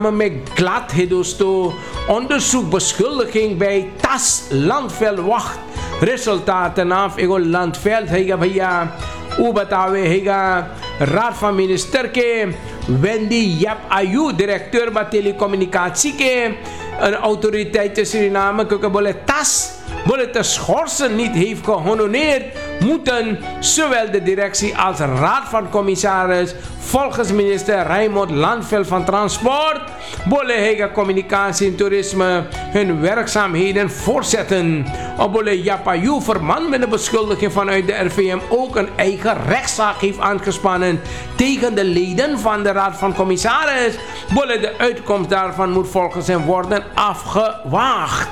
met glad है दोस्तों onderzoekbeschuldiging bij TAS landveldwacht resultaten af एगो landveld हैगा भैया वो बतावे हैगा राज van minister के Wendy Yap Ayu directeur bij telecommunicatie के autoriteiten Suriname क्योंकि बोले TAS बोले te schorsen niet heeft gehonoreerd moeten zowel de directie als raad van commissaris volgens minister Raymond Landveld van Transport bolle hega communicatie en toerisme hun werkzaamheden voortzetten. Bolle Japayu vermand met de beschuldiging vanuit de RVM ook een eigen rechtszaak heeft aangespannen tegen de leden van de raad van commissaris. Bolle de uitkomst daarvan moet volgens hem worden afgewacht.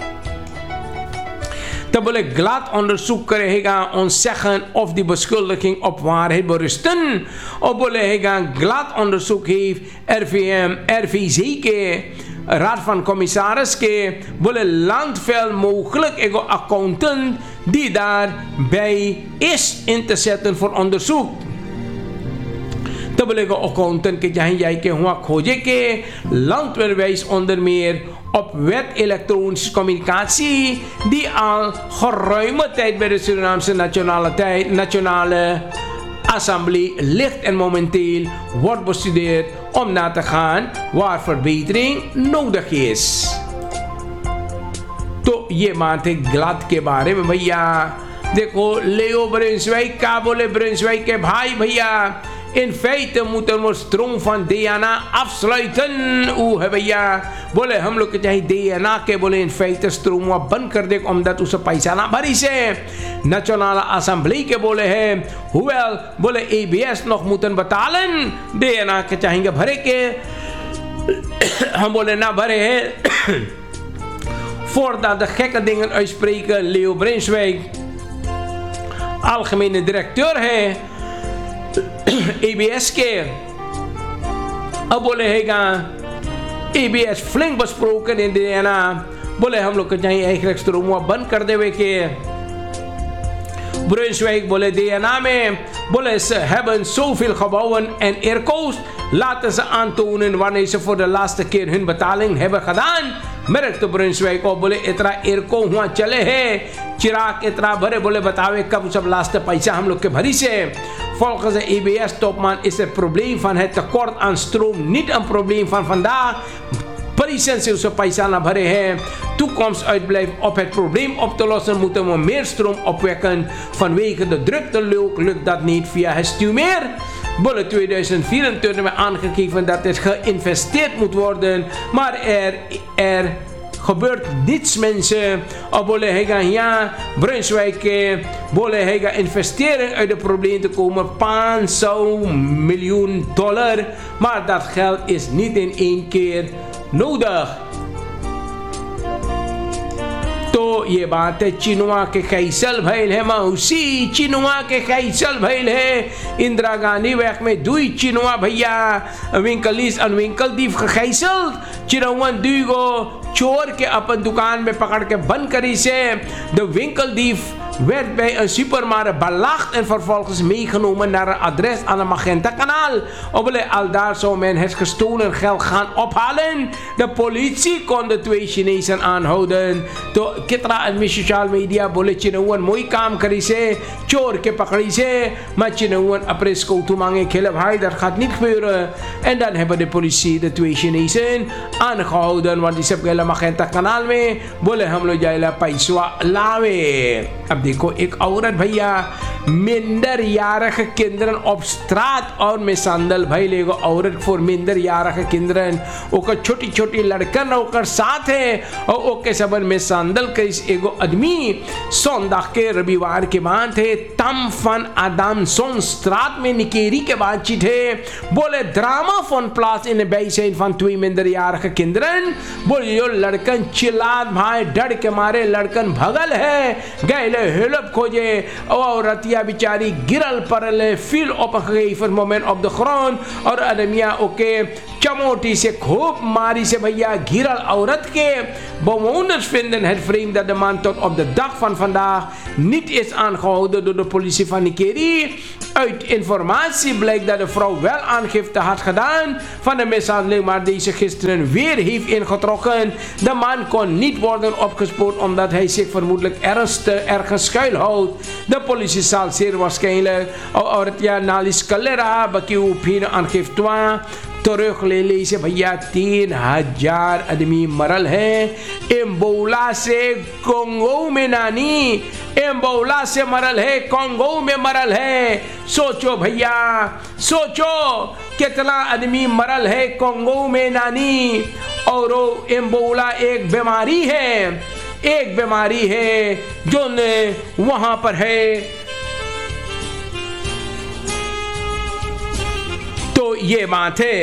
Dat wil ik glad onderzoek krijgen ons zeggen of die beschuldiging op waarheid berusten. Of wil ik een glad onderzoek heeft RVM, RVC, Raad van Commissaris, wil Landveld mogelijk een accountant die daarbij is in te zetten voor onderzoek. Dat wil ik een accountant die खोजे के landweerwijs onder meer op wet elektronische communicatie die al geruime tijd bij de Surinaamse Nationale Assemblée ligt en momenteel wordt bestudeerd om na te gaan waar verbetering nodig is. तो ये बात है ग्लाद के बारे में भैया देखो लेओ ब्रिंसवाइक का बोले ब्रिंसवाइक के भाई भैया in feite moeten we stroom van DNA afsluiten. है भैया बोले हम लोग के चाहिए DNA के बोले in feite stroom बंद कर दे omdat उसे पैसा ना भरी से Nationale Assemblée के बोले है hoewel बोले ABS nog moeten betalen DNA के चाहेंगे भरे के हम बोले ना भरे है voordat de gekke dingen uitspreken. Leo Brunswijk algemene directeur है ABS के अब बोले हैगा ABS flink besproken in DNA बोले हम लोग चाहिए eigenlijk stroom बंद कर देवे के Brunswijk बोले DNA में बोले ze hebben zoveel gebouwen en airco's laten ze aantonen wanneer ze voor de laatste keer hun betaling hebben gedaan merkte Brunswijk op बोले इतना एयरको हुआ चले है चिराग इतना भरे बोले बतावे कब सब लास्ट पैसा हम लोग के भरी से volgens de EBS topman is het probleem van het tekort aan stroom niet een probleem van vandaag. Precies onze paisa naar भरे हैं toekomst uitblijft op het probleem op te lossen moeten we meer stroom opwekken vanwege de drukte lukt dat niet via het stuwmeer. Bolle 2024 hebben aangegeven dat het geïnvesteerd moet worden, maar er gebeurt niets mensen. Bolle hega ja, Brunswijk, bolle hega investering uit de probleem te komen, $500 miljoen, maar dat geld is niet in één keer nodig. तो ये बात है Chinua के castle भैल है मौसी Chinua के castle भैल है इंदिरा गांधी वैक में दुई चिनुआ भैया विंकलिस और विंकल दीप का कैसल चिरवन दुईगो चोर के अपन दुकान में पकड़ के बंद करी से the विंकल Deep werd bij een supermarkt belacht en vervolgens meegenomen naar een adres aan het Magenta-kanaal. Al daar zou men het gestolen geld gaan ophalen. De politie kon de twee Chinezen aanhouden. To kitra en social media bolle Chinewan mooi kaam kari se, chor ke pakri se, maar Chinewan apres ko tumange kele bhai, dat gaat niet gebeuren. En dan hebben de politie de twee Chinezen aangehouden, want die hebben Magenta-kanaal mee. Bolle hamlo jaila paiswa lawe. देखो एक औरत भैया minderjarige kinderen op straat और में संदल भाई लेगो औरत for minderjarige kinderen ook een छोटी लड़कन ओकर साथ है और ओके सबन में संदल कइस एगो आदमी zondag के रविवार के बाद है तम फन आदम सोन straat में निकेरी के बातचीत है बोले drama van plaats in de bijzijn van twee minderjarige kinderen बोले जो लड़कन चिल्लात भाई डर के मारे लड़कन भगल है गए हेल्प खोजे और औरतिया भैया बेचारी गिरल पड़ल feel op een gegeven moment op de grond और अदमिया ओके चमोटी से खूब मारी से भैया गिरल औरत के bewoners vinden het vreemd dat de man tot op de dag van vandaag niet is aangehouden door de politie van Nikeri. Uit informatie blijkt dat de vrouw wel aangifte had gedaan van de mishandeling, maar deze gisteren weer heeft ingetrokken. De man kon niet worden opgespoord omdat hij zich vermoedelijk ergens schuilhoudt. De politie zal zeer waarschijnlijk Nalis Calera Bakiu Pino aangifte terug ले ले से भैया 3000 आदमी मरल है एम्बोला से Congo में नानी एम्बोला से मरल है कोंगो में मरल है सोचो भैया सोचो कितना आदमी मरल है कोंगो में नानी और एम्बोला एक बीमारी है जो वहां पर है तो ये बात है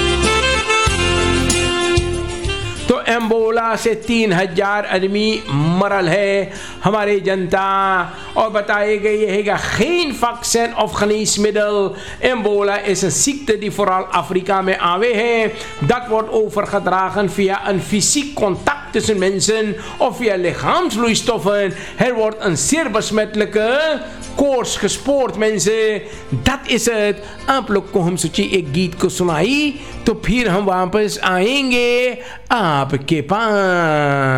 तो एम्बोला से 3000 आदमी मरल है हमारे जनता और बताए गए है कि geen vaccin of geneesmiddel. Ebola is een ziekte die vooral Afrika mee aanwezig is. Dat wordt overgedragen via een fysiek contact tussen mensen of via lichaamsvloeistoffen. Er wordt een zeer besmettelijke course gespoord mensen. Dat is het. आप लोग को हम सोचिए एक गीत को सुनाई तो फिर हम वापस आएंगे आपके पास.